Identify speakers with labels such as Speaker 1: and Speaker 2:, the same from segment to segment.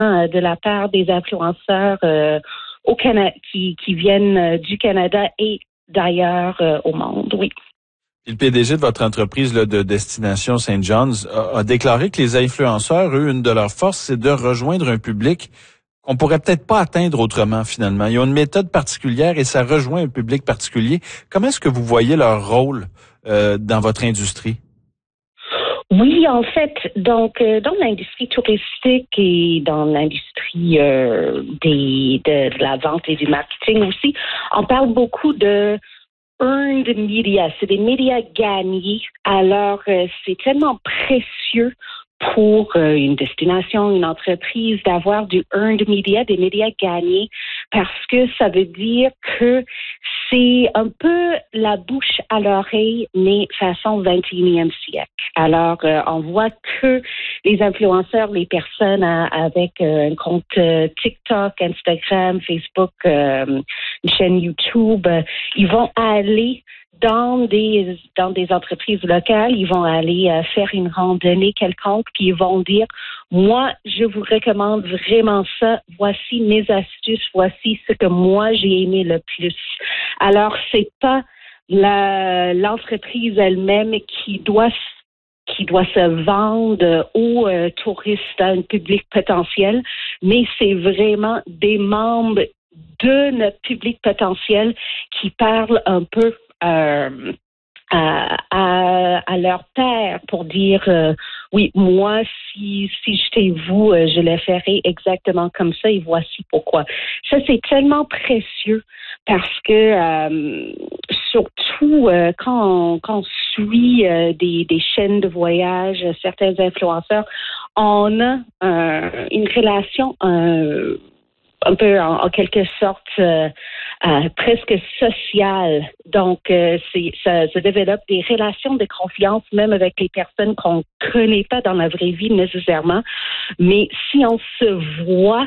Speaker 1: de la part des influenceurs au Canada, qui viennent du Canada et d'ailleurs au monde, oui.
Speaker 2: Puis le PDG de votre entreprise là, de Destination St. John's a déclaré que les influenceurs, eux, une de leurs forces, c'est de rejoindre un public qu'on pourrait peut-être pas atteindre autrement finalement. Ils ont une méthode particulière et ça rejoint un public particulier. Comment est-ce que vous voyez leur rôle dans votre industrie?
Speaker 1: Oui, en fait, donc dans l'industrie touristique et dans l'industrie de la vente et du marketing aussi, on parle beaucoup de earned media, c'est des médias gagnés. Alors, c'est tellement précieux pour une destination, une entreprise, d'avoir du earned media, des médias gagnés, parce que ça veut dire que c'est un peu la bouche à l'oreille, mais façon 21e siècle. Alors, on voit que les influenceurs, les personnes avec un compte TikTok, Instagram, Facebook, une chaîne YouTube, ils vont aller dans des entreprises locales, ils vont aller faire une randonnée quelconque, puis ils vont dire, moi, je vous recommande vraiment ça, voici mes astuces, voici ce que moi j'ai aimé le plus. Alors, c'est pas l'entreprise elle-même qui doit se vendre aux touristes, à un public potentiel, mais c'est vraiment des membres de notre public potentiel qui parlent un peu à leur père pour dire oui, moi, si j'étais vous, je le ferais exactement comme ça et voici pourquoi. Ça, c'est tellement précieux parce que surtout quand on suit des chaînes de voyage, certains influenceurs, on a une relation un peu en quelque sorte presque sociale. Donc, ça développe des relations de confiance même avec les personnes qu'on connaît pas dans la vraie vie nécessairement. Mais si on se voit,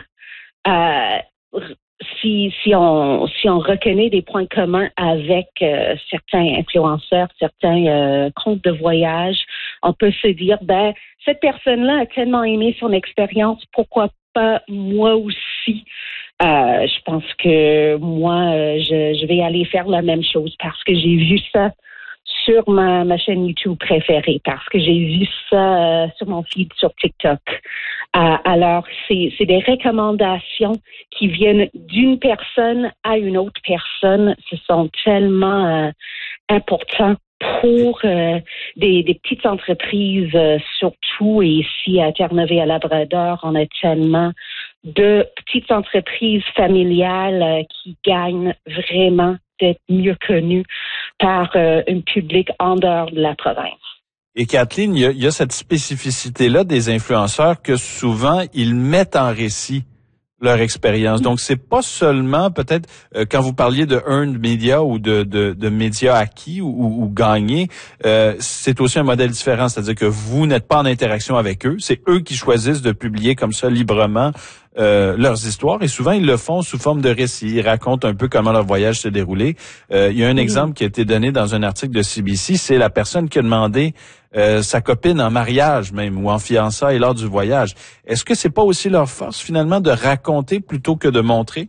Speaker 1: si on reconnaît des points communs avec certains influenceurs, certains comptes de voyage, on peut se dire, cette personne-là a tellement aimé son expérience, pourquoi pas moi aussi? Je pense que moi, je vais aller faire la même chose parce que j'ai vu ça sur ma chaîne YouTube préférée, parce que j'ai vu ça sur mon feed sur TikTok. Alors, c'est des recommandations qui viennent d'une personne à une autre personne. Ce sont tellement importants pour des petites entreprises surtout. Et ici, à Terre-Neuve et à Labrador, on a tellement de petites entreprises familiales qui gagnent vraiment d'être mieux connues par un public en dehors de la province.
Speaker 2: Et Kathleen, il y a cette spécificité-là des influenceurs que souvent, ils mettent en récit leur expérience. Donc, c'est pas seulement peut-être quand vous parliez de earned media ou de médias acquis ou gagnés, c'est aussi un modèle différent. C'est-à-dire que vous n'êtes pas en interaction avec eux. C'est eux qui choisissent de publier comme ça librement leurs histoires. Et souvent, ils le font sous forme de récits. Ils racontent un peu comment leur voyage s'est déroulé. Il y a un exemple qui a été donné dans un article de CBC. C'est la personne qui a demandé sa copine en mariage même ou en fiançailles lors du voyage. Est-ce que c'est pas aussi leur force finalement de raconter plutôt que de montrer?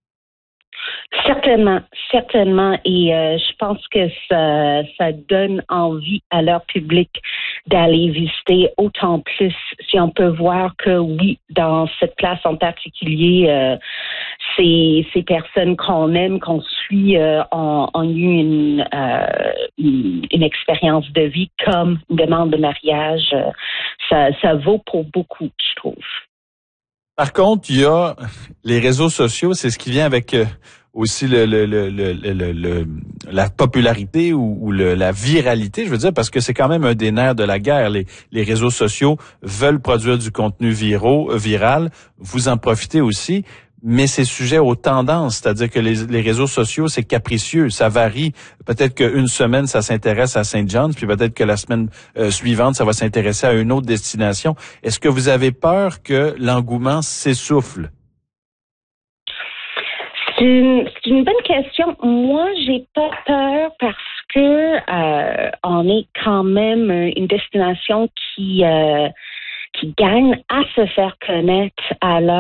Speaker 1: Certainement. Et je pense que ça donne envie à leur public d'aller visiter autant plus. Si on peut voir que oui, dans cette place en particulier, ces personnes qu'on aime, qu'on suit, ont eu une expérience de vie comme une demande de mariage. Ça vaut pour beaucoup, je trouve.
Speaker 2: Par contre, il y a les réseaux sociaux, c'est ce qui vient avec aussi la popularité ou la viralité, je veux dire, parce que c'est quand même un des nerfs de la guerre. Les réseaux sociaux veulent produire du contenu viral. Vous en profitez aussi. Mais c'est sujet aux tendances, c'est-à-dire que les réseaux sociaux, c'est capricieux, ça varie. Peut-être qu'une semaine, ça s'intéresse à St. John's, puis peut-être que la semaine suivante, ça va s'intéresser à une autre destination. Est-ce que vous avez peur que l'engouement s'essouffle?
Speaker 1: C'est une bonne question. Moi, j'ai pas peur parce que on est quand même une destination qui gagne à se faire connaître. Alors